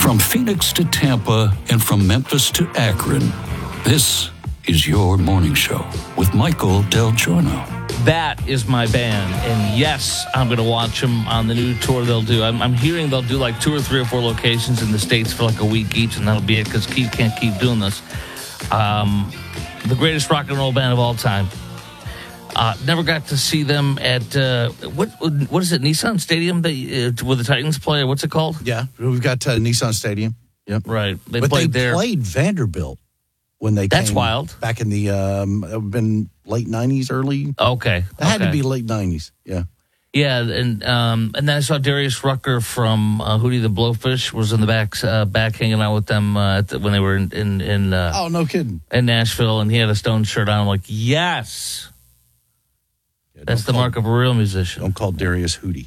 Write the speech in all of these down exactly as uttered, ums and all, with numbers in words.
From Phoenix to Tampa and from Memphis to Akron, this is your morning show with Michael Del Giorno. That is my band, and yes, I'm going to watch them on the new tour they'll do. I'm, I'm hearing they'll do like two or three or four locations in the States for like a week each, and that'll be it because Keith can't keep doing this. Um, the greatest rock and roll band of all time. Uh, never got to see them at, uh, what what is it, Nissan Stadium they, uh, where the Titans play? What's it called? Yeah, we've got uh, Nissan Stadium. Yep. Right. They but played they there. played Vanderbilt when they That's came wild. back in the, um, it been late nineties, early. Okay. It had okay. to be late nineties, yeah. Yeah, and um, and then I saw Darius Rucker from uh, Hootie the Blowfish was in the back uh, back hanging out with them uh, at the, when they were in in, in, uh, oh, no kidding. in Nashville, and he had a Stone shirt on. I'm like, yes, Yeah, that's the call, mark of a real musician. Don't call Darius Hootie.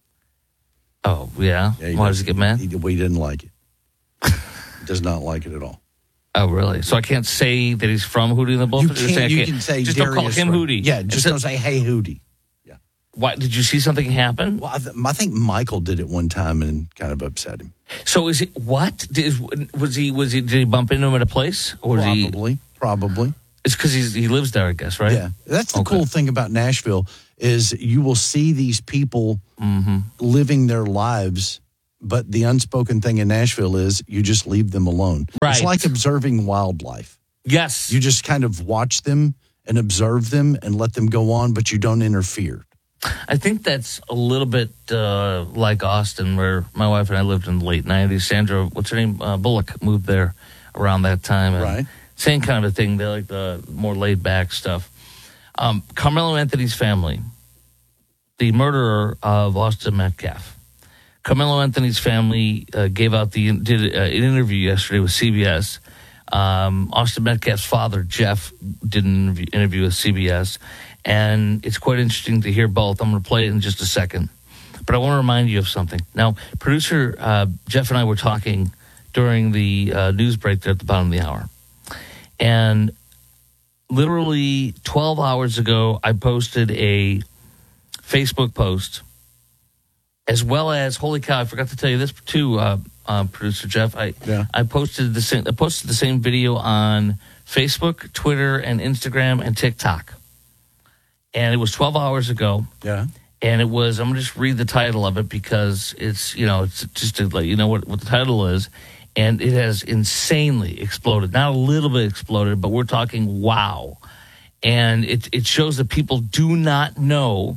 Oh yeah, Yeah, he why does- does he get mad? He, we didn't like it. He does not like it at all. Oh really? So I can't say that he's from Hootie and the Blowfish. You, Or can't, I you can't- can say just Darius don't call him Rucker. Hootie. Yeah, just Instead- don't say, hey, Hootie. Why did you see something happen? Well, I, th- I think Michael did it one time and kind of upset him. So is it what? Did, was he was he did he bump into him at a place? Or was he, Probably, probably. it's because he lives there, I guess, right? Yeah, that's the Okay. cool thing about Nashville is you will see these people Mm-hmm. living their lives, but the unspoken thing in Nashville is you just leave them alone. Right. It's like observing wildlife. Yes. You just kind of watch them and observe them and let them go on, but you don't interfere. I think that's a little bit uh, like Austin, where my wife and I lived in the late nineties. Sandra, what's her name? Uh, Bullock moved there around that time. And Right. Same kind of a thing. They like the more laid back stuff. Um, Carmelo Anthony's family, the murderer of Austin Metcalf. Carmelo Anthony's family uh, gave out the did uh, an interview yesterday with C B S. Um, Austin Metcalf's father, Jeff, did an interview, interview with C B S. And it's quite interesting to hear both. I'm going to play it in just a second. But I want to remind you of something. Now, producer uh, Jeff and I were talking during the uh, news break there at the bottom of the hour. And literally twelve hours ago, I posted a Facebook post, as well as, holy cow, I forgot to tell you this too, uh, uh, producer Jeff. I Yeah. I posted the same, I posted the same video on Facebook, Twitter, and Instagram and TikTok. And it was twelve hours ago. Yeah. And it was, I'm going to just read the title of it because it's, you know, it's just to let you know what, what the title is. And it has insanely exploded. Not a little bit exploded, but we're talking wow. And it, it shows that people do not know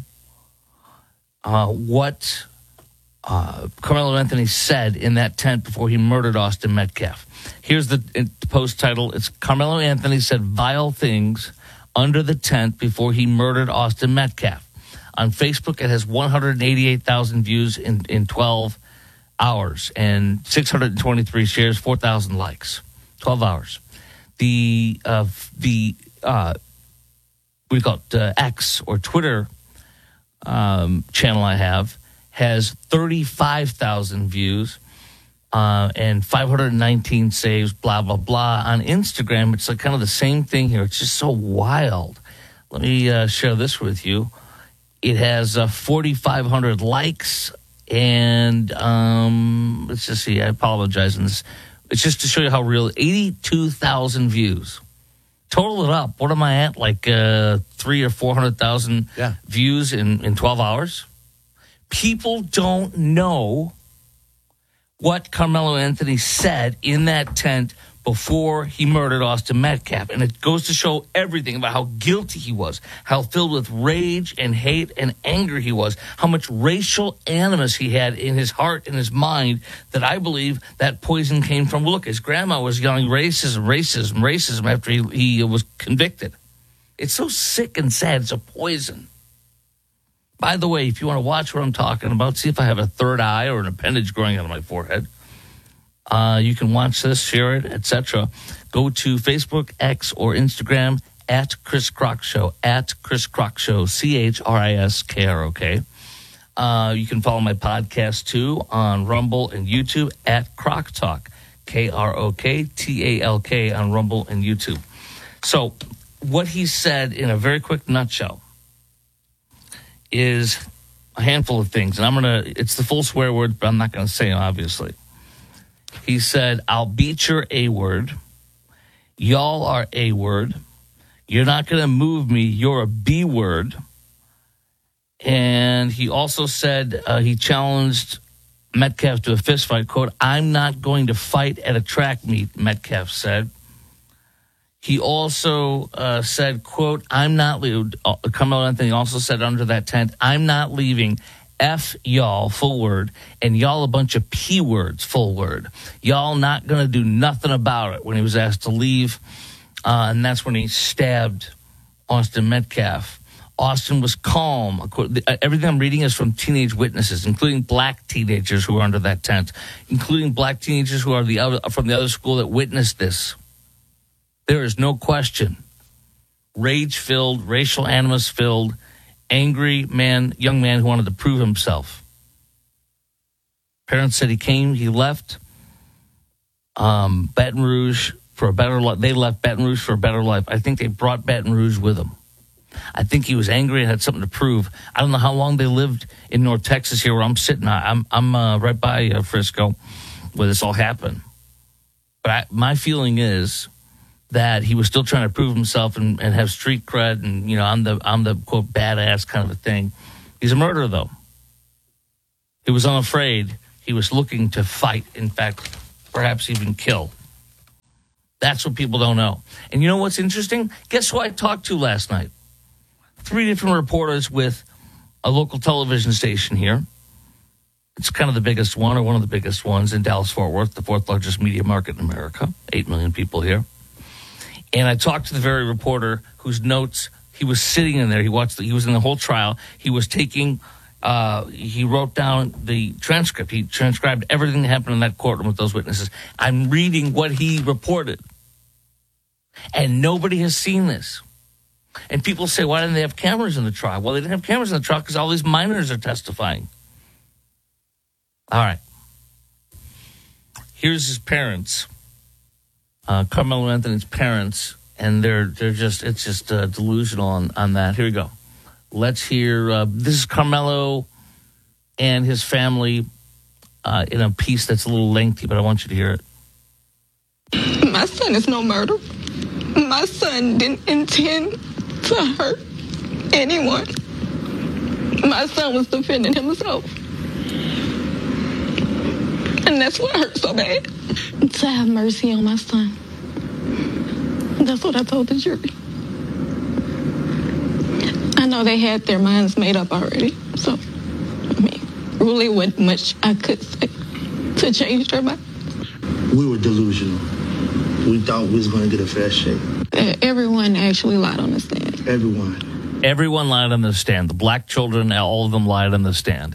uh, what uh, Carmelo Anthony said in that tent before he murdered Austin Metcalf. Here's the, the post title. It's Carmelo Anthony said vile things under the tent before he murdered Austin Metcalf. On Facebook, it has one hundred eighty-eight thousand views in, in twelve hours and six hundred twenty-three shares, four thousand likes. twelve hours. The, uh, the uh, what do you call it, uh, X or Twitter um, channel I have has thirty-five thousand views uh, and five hundred nineteen saves, blah, blah, blah. On Instagram, it's like kind of the same thing here. It's just so wild. Let me uh, share this with you. It has uh, forty-five hundred likes, and um, let's just see. I apologize. And this, it's just to show you how real. eighty-two thousand views. Total it up. What am I at? Like uh, three or four hundred thousand Yeah. views in, in twelve hours. People don't know what Carmelo Anthony said in that tent before he murdered Austin Metcalf. And it goes to show everything about how guilty he was, how filled with rage and hate and anger he was, how much racial animus he had in his heart and his mind, that I believe that poison came from. Look, his grandma was yelling racism, racism, racism after he, he was convicted. It's so sick and sad. It's a poison. By the way, if you want to watch what I'm talking about, see if I have a third eye or an appendage growing out of my forehead. Uh, you can watch this, share it, et cetera. Go to Facebook, X, or Instagram at Chris Crock Show, at Chris Crock Show, C H R I S K R O K. Uh, you can follow my podcast, too, on Rumble and YouTube at Crock Talk, K R O K T A L K on Rumble and YouTube. So what he said in a very quick nutshell is a handful of things. And I'm going to, it's the full swear word, but I'm not going to say them, obviously. He said, I'll beat your A-word. Y'all are A-word. You're not going to move me. You're a B-word. And he also said uh, he challenged Metcalf to a fistfight. Quote, I'm not going to fight at a track meet, Metcalf said. He also uh, said, quote, I'm not leaving. Uh, Carmelo Anthony also said under that tent, I'm not leaving. F y'all, full word, and y'all a bunch of P words, full word. Y'all not going to do nothing about it when he was asked to leave. Uh, and that's when he stabbed Austin Metcalf. Austin was calm. Everything I'm reading is from teenage witnesses, including black teenagers who are under that tent, including black teenagers who are the other, from the other school that witnessed this. There is no question. Rage-filled, racial animus-filled, angry man, young man who wanted to prove himself. Parents said he came, he left um, Baton Rouge for a better life. They left Baton Rouge for a better life. I think they brought Baton Rouge with them. I think he was angry and had something to prove. I don't know how long they lived in North Texas here where I'm sitting. I'm I'm uh, right by uh, Frisco where this all happened. But I, my feeling is that he was still trying to prove himself and, and have street cred and, you know, I'm the, I'm the, quote, badass kind of a thing. He's a murderer, though. He was unafraid. He was looking to fight, in fact, perhaps even kill. That's what people don't know. And you know what's interesting? Guess who I talked to last night? Three different reporters with a local television station here. It's kind of the biggest one or one of the biggest ones in Dallas-Fort Worth, the fourth largest media market in America. Eight million people here. And I talked to the very reporter whose notes, he was sitting in there. He watched. The, he was in the whole trial. He was taking, uh, he wrote down the transcript. He transcribed everything that happened in that courtroom with those witnesses. I'm reading what he reported. And nobody has seen this. And people say, why didn't they have cameras in the trial? Well, they didn't have cameras in the trial because all these minors are testifying. All right. Here's his parents, uh, Carmelo Anthony's parents, and they're they're just it's just uh, delusional on, on that. Here we go. Let's hear. Uh, this is Carmelo and his family uh, in a piece that's a little lengthy, but I want you to hear it. My son is no murderer. My son didn't intend to hurt anyone. My son was defending himself. And that's what hurt so bad. To have mercy on my son. That's what I told the jury. I know they had their minds made up already. So, I mean, really wasn't much I could say to change their mind. We were delusional. We thought we was going to get a fair shake. Everyone actually lied on the stand. Everyone. Everyone lied on the stand. The black children, all of them lied on the stand.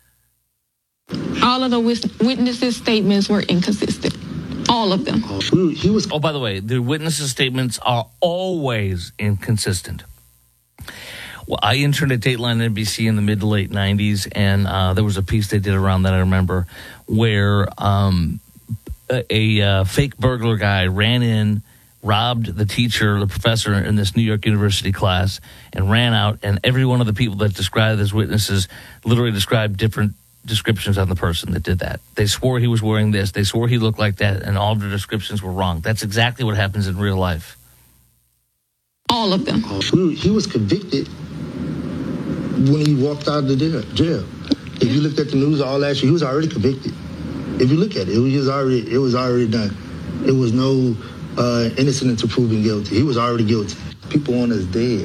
All of the witnesses' statements were inconsistent. All of them. We, he was. Oh, by the way, the witnesses' statements are always inconsistent. Well, I interned at Dateline N B C in the mid to late nineties, and uh, there was a piece they did around that, I remember, where um, a, a uh, fake burglar guy ran in, robbed the teacher, the professor in this New York University class, and ran out, and every one of the people that described as witnesses literally described different descriptions on the person that did that. They swore he was wearing this, they swore he looked like that, and all the descriptions were wrong. That's exactly what happens in real life. All of them. We, he was convicted when he walked out of the jail. If you looked at the news all last year, he was already convicted. If you look at it, it was already, it was already done. It was no uh, innocent until proven guilty. He was already guilty. People want us dead.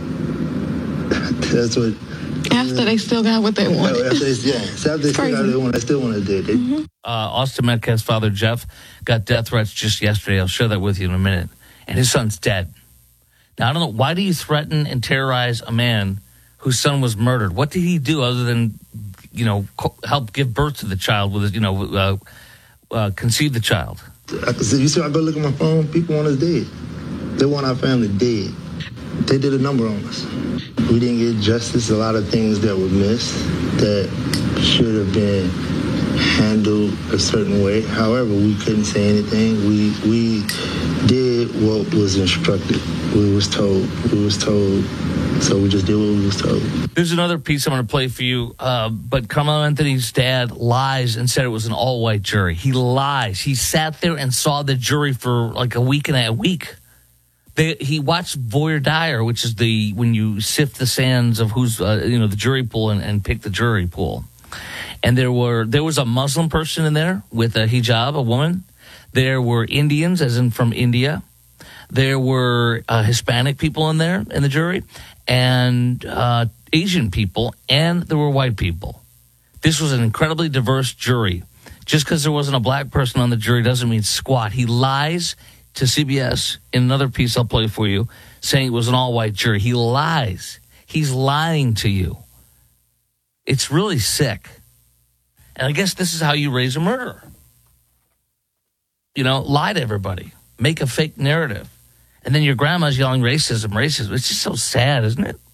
That's what. After they still got what they wanted. No, after they, yeah, so after they still got what they wanted, they still want us dead. They, mm-hmm. uh, Austin Metcalf's father, Jeff, got death threats just yesterday. I'll share that with you in a minute. And his son's dead. Now, I don't know. Why do you threaten and terrorize a man whose son was murdered? What did he do other than, you know, co- help give birth to the child with, his, you know, uh, uh, conceive the child? I can see, you see, I go look at my phone, people want us dead. They want our family dead. They did a number on us. We didn't get justice. A lot of things that were missed that should have been handled a certain way. However, we couldn't say anything. We we did what was instructed. We was told. We was told So we just did what we was told. There's another piece I'm going to play for you, uh, but Carmelo Anthony's dad lies and said it was an all-white jury. He lies. He sat there and saw the jury for like a week and a week. They, he watched voir dire, which is the when you sift the sands of who's uh, you know the jury pool and, and pick the jury pool. And there were there was a Muslim person in there with a hijab, a woman. There were Indians, as in from India. There were uh, Hispanic people in there in the jury, and uh, Asian people, and there were white people. This was an incredibly diverse jury. Just because there wasn't a black person on the jury doesn't mean squat. He lies to C B S in another piece I'll play for you, saying it was an all-white jury. He lies. He's lying to you. It's really sick. And I guess this is how you raise a murderer. You know, lie to everybody. Make a fake narrative. And then your grandma's yelling racism, racism. It's just so sad, isn't it?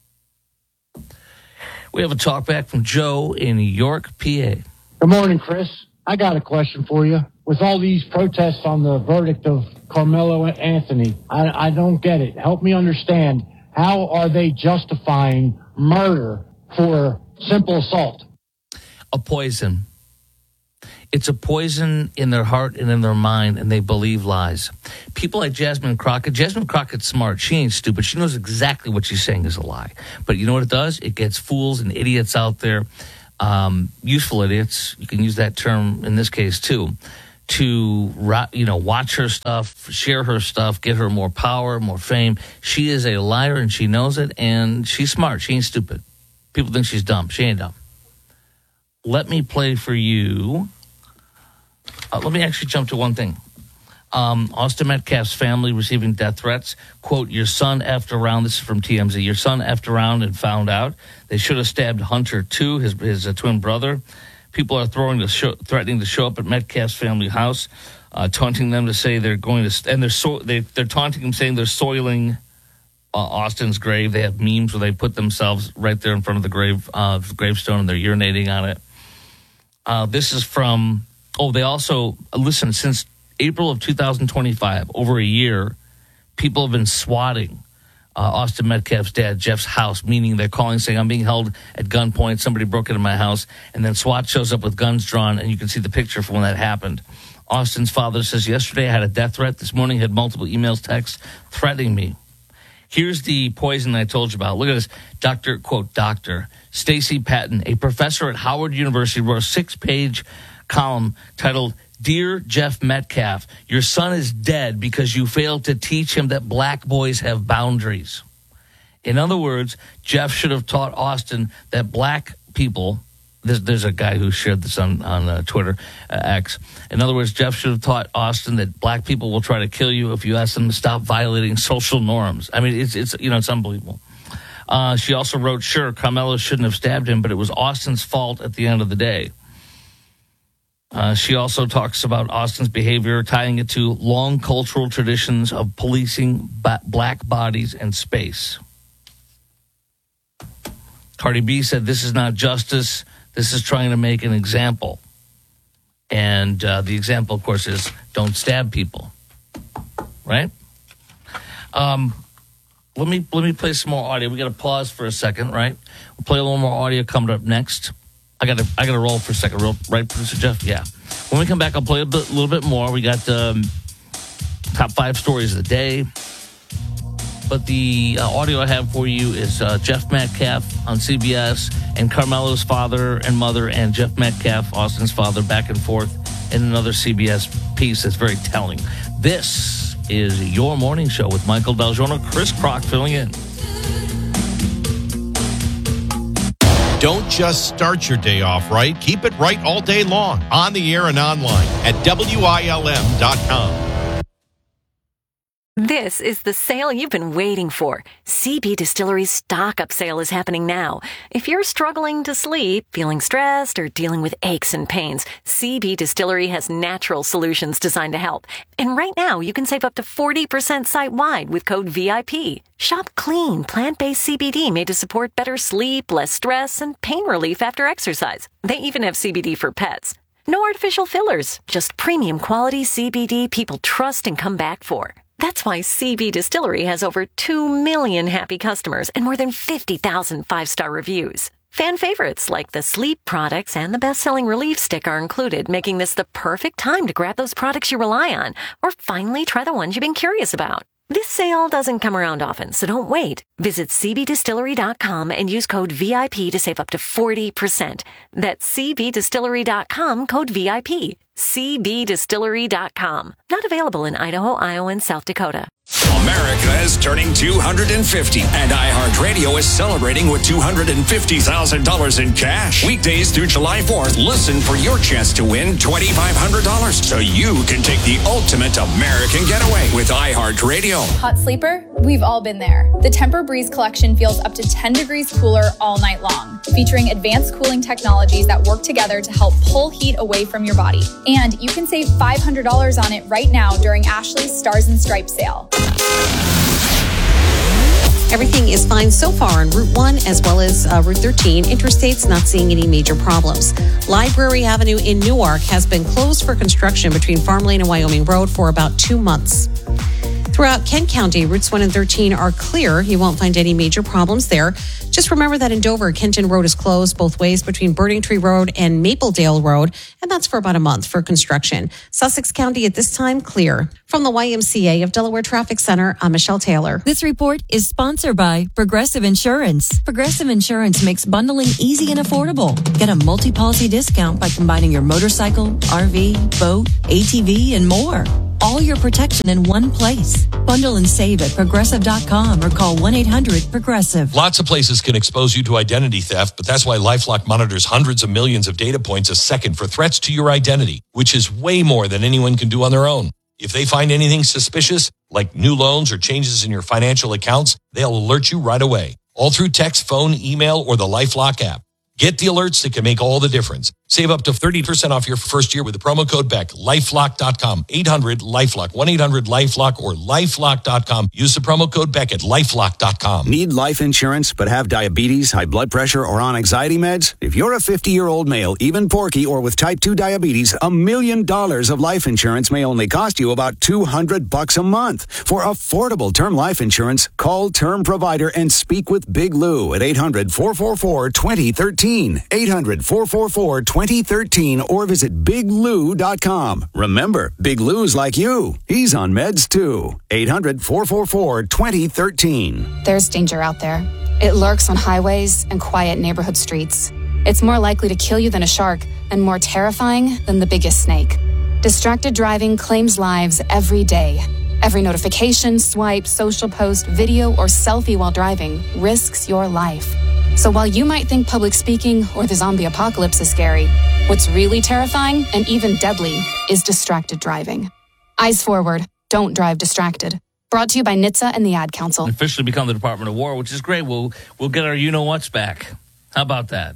We have a talk back from Joe in New York, P A. Good morning, Chris. I got a question for you. With all these protests on the verdict of Carmelo Anthony, I, I don't get it. Help me understand. How are they justifying murder for simple assault? A poison. It's a poison in their heart and in their mind, and they believe lies. People like Jasmine Crockett. Jasmine Crockett's smart. She ain't stupid. She knows exactly what she's saying is a lie. But you know what it does? It gets fools and idiots out there, um, useful idiots. You can use that term in this case, too. To, you know, watch her stuff, share her stuff, get her more power, more fame. She is a liar and she knows it, and she's smart. She ain't stupid. People think she's dumb. She ain't dumb. Let me play for you. Uh, let me actually jump to one thing. Um, Austin Metcalf's family receiving death threats. Quote, your son effed around. This is from T M Z. Your son effed around and found out. They should have stabbed Hunter, too, his, his uh, twin brother. People are throwing to show, threatening to show up at Metcalf's family house, uh, taunting them to say they're going to, and they're so, they, they're taunting them, saying they're soiling uh, Austin's grave. They have memes where they put themselves right there in front of the grave uh, gravestone, and they're urinating on it. Uh, this is from. Oh, they also listen. Since April of two thousand twenty-five, over a year, people have been swatting Uh, Austin Metcalf's dad, Jeff's house, meaning they're calling saying, I'm being held at gunpoint. Somebody broke into my house. And then SWAT shows up with guns drawn, and you can see the picture from when that happened. Austin's father says, yesterday I had a death threat. This morning I had multiple emails, texts threatening me. Here's the poison I told you about. Look at this. Doctor, quote, Doctor Stacy Patton, a professor at Howard University, wrote a six-page column titled, Dear Jeff Metcalf, your son is dead because you failed to teach him that black boys have boundaries. In other words, Jeff should have taught Austin that black people, there's, there's a guy who shared this on, on uh, Twitter, uh, X. In other words, Jeff should have taught Austin that black people will try to kill you if you ask them to stop violating social norms. I mean, it's, it's you know, it's unbelievable. Uh, she also wrote, sure, Carmelo shouldn't have stabbed him, but it was Austin's fault at the end of the day. Uh, she also talks about Austin's behavior, tying it to long cultural traditions of policing ba- black bodies and space. Cardi B said, this is not justice. This is trying to make an example. And uh, the example, of course, is don't stab people. Right? Um, let me let me play some more audio. We got to pause for a second, right? We'll play a little more audio coming up next. I got to I got to roll for a second, real, right, producer Jeff? Yeah. When we come back, I'll play a bit, little bit more. We got um, top five stories of the day. But the uh, audio I have for you is uh, Jeff Metcalf on C B S and Carmelo's father and mother and Jeff Metcalf, Austin's father, back and forth in another C B S piece that's very telling. This is Your Morning Show with Michael Del Giorno, Chris Crock filling in. Don't just start your day off right. Keep it right all day long, on the air and online at W I L M dot com. This is the sale you've been waiting for. C B Distillery's stock-up sale is happening now. If you're struggling to sleep, feeling stressed, or dealing with aches and pains, C B Distillery has natural solutions designed to help. And right now, you can save up to forty percent site-wide with code V I P. Shop clean, plant-based C B D made to support better sleep, less stress, and pain relief after exercise. They even have C B D for pets. No artificial fillers, just premium quality C B D people trust and come back for. That's why C B Distillery has over two million happy customers and more than fifty thousand five-star reviews. Fan favorites like the sleep products and the best-selling Relief Stick are included, making this the perfect time to grab those products you rely on or finally try the ones you've been curious about. This sale doesn't come around often, so don't wait. Visit c b distillery dot com and use code V I P to save up to forty percent. That's c b distillery dot com, code V I P. c b distillery dot com. Not available in Idaho, Iowa, and South Dakota. America is turning two hundred fifty, and iHeartRadio is celebrating with two hundred fifty thousand dollars in cash. Weekdays through July fourth, listen for your chance to win twenty-five hundred dollars so you can take the ultimate American getaway with iHeartRadio. Hot sleeper? We've all been there. The Tempur-Breeze collection feels up to ten degrees cooler all night long, featuring advanced cooling technologies that work together to help pull heat away from your body. And you can save five hundred dollars on it right now during Ashley's Stars and Stripes sale. Everything is fine so far on Route one as well as uh, Route thirteen. Interstate's not seeing any major problems. Library Avenue in Newark has been closed for construction between Farm Lane and Wyoming Road for about two months. Throughout Kent County, routes one and thirteen are clear. You won't find any major problems there. Just remember that in Dover, Kenton Road is closed both ways between Burning Tree Road and Mapledale Road, and that's for about a month for construction. Sussex County at this time, clear. From the Y M C A of Delaware Traffic Center, I'm Michelle Taylor. This report is sponsored by Progressive Insurance. Progressive Insurance makes bundling easy and affordable. Get a multi-policy discount by combining your motorcycle, R V, boat, A T V, and more. All your protection in one place. Bundle and save at progressive dot com or call one eight hundred progressive. Lots of places can expose you to identity theft, but that's why LifeLock monitors hundreds of millions of data points a second for threats to your identity, which is way more than anyone can do on their own. If they find anything suspicious, like new loans or changes in your financial accounts, they'll alert you right away, all through text, phone, email, or the LifeLock app. Get the alerts that can make all the difference. Save up to thirty percent off your first year with the promo code Beck. lifelock dot com, eight hundred LifeLock, one eight hundred LifeLock, or lifelock dot com. Use the promo code Beck at lifelock dot com. Need life insurance but have diabetes, high blood pressure, or on anxiety meds? If you're a fifty-year-old male, even porky, or with type two diabetes, a million dollars of life insurance may only cost you about two hundred bucks a month. For affordable term life insurance, call Term Provider and speak with Big Lou at eight hundred, four four four, two zero one three. eight hundred, four four four, two zero one three or visit big lou dot com. Remember, Big Lou's like you. He's on meds too. eight hundred, four four four, two zero one three. There's danger out there. It lurks on highways and quiet neighborhood streets. It's more likely to kill you than a shark and more terrifying than the biggest snake. Distracted driving claims lives every day. Every notification, swipe, social post, video, or selfie while driving risks your life. So while you might think public speaking or the zombie apocalypse is scary, what's really terrifying and even deadly is distracted driving. Eyes forward. Don't drive distracted. Brought to you by N H T S A and the Ad Council. Officially become the Department of War, which is great. We'll we'll get our you-know-whats back. How about that?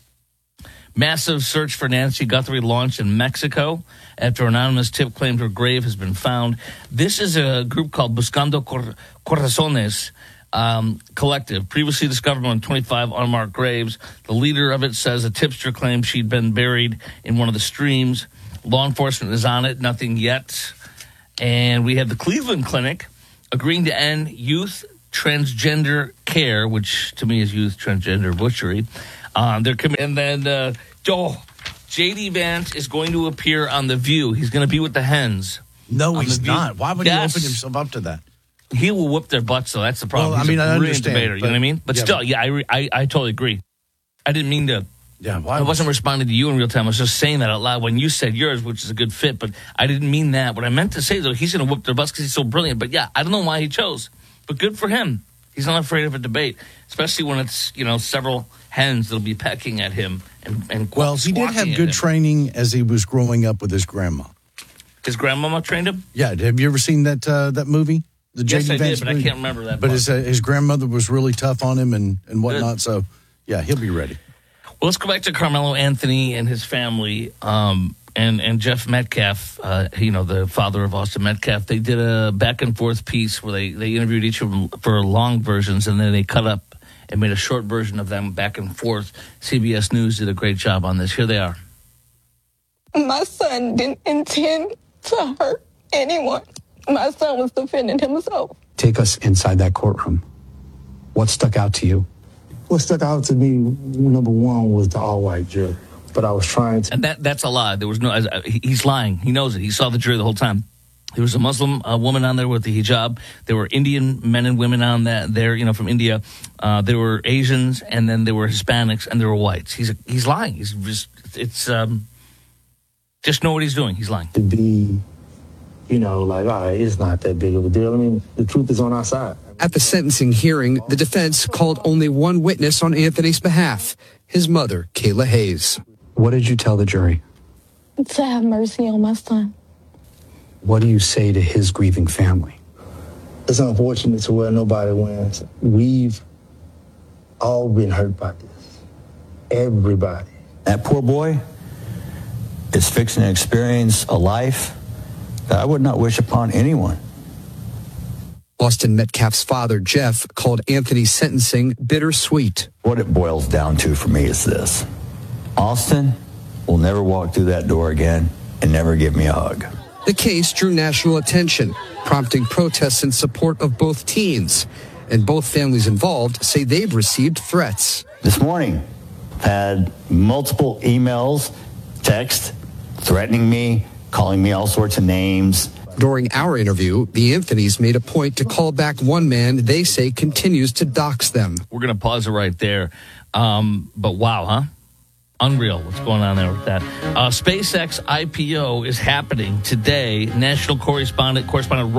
Massive search for Nancy Guthrie launched in Mexico after an anonymous tip claimed her grave has been found. This is a group called Buscando Cor- Corazones um, Collective, previously discovered on twenty-five unmarked graves. The leader of it says a tipster claimed she'd been buried in one of the streams. Law enforcement is on it, nothing yet. And we have the Cleveland Clinic agreeing to end youth transgender care, which to me is youth transgender butchery. Um, they're coming, and then uh, oh, J D Vance is going to appear on The View. He's going to be with the hens. No, he's not. Why would yes. he open himself up to that? He will whip their butts, though. That's the problem. Well, I He's mean, a I brilliant understand, debater, you but- know what I mean? But yeah, still, but- yeah, I, I I totally agree. I didn't mean to. Yeah, why I wasn't responding to you in real time. I was just saying that out loud when you said yours, which is a good fit. But I didn't mean that. What I meant to say, though, he's going to whip their butts because he's so brilliant. But yeah, I don't know why he chose. But good for him. He's not afraid of a debate, especially when it's, you know, several hens that'll be pecking at him and and Well, he did have good training as he was growing up with his grandma. His grandmama trained him? Yeah, have you ever seen that uh, that movie? The Yes, J D I did, Vance but I movie? can't remember that But part. his uh, his grandmother was really tough on him and, and whatnot. So, yeah, he'll be ready. Well, let's go back to Carmelo Anthony and his family, um, and and Jeff Metcalf, uh, you know, the father of Austin Metcalf. They did a back and forth piece where they, they interviewed each of them for long versions, and then they cut up and made a short version of them back and forth. C B S News did a great job on this. Here they are. My son didn't intend to hurt anyone. My son was defending himself. Take us inside that courtroom. What stuck out to you? What stuck out to me, number one, was the all-white jury. But I was trying to... And that that's a lie. There was no... He's lying. He knows it. He saw the jury the whole time. There was a Muslim uh, woman on there with the hijab. There were Indian men and women on that there, you know, from India. Uh, there were Asians, and then there were Hispanics, and there were whites. He's a, he's lying. He's just... It's... Um, just know what he's doing. He's lying. To be, you know, like, all right, it's not that big of a deal. I mean, the truth is on our side. At the sentencing hearing, the defense called only one witness on Anthony's behalf, his mother, Kayla Hayes. What did you tell the jury? To have mercy on my son. What do you say to his grieving family? It's unfortunate to where nobody wins. We've all been hurt by this. Everybody. That poor boy is fixing to experience a life that I would not wish upon anyone. Austin Metcalf's father, Jeff, called Anthony's sentencing bittersweet. What it boils down to for me is this. Austin will never walk through that door again and never give me a hug. The case drew national attention, prompting protests in support of both teens. And both families involved say they've received threats. This morning, I've had multiple emails, texts, threatening me, calling me all sorts of names. During our interview, the Anthonys made a point to call back one man they say continues to dox them. We're going to pause it right there. Um, but wow, huh? Unreal what's going on there with that. Uh, SpaceX I P O is happening today. National correspondent, correspondent Roy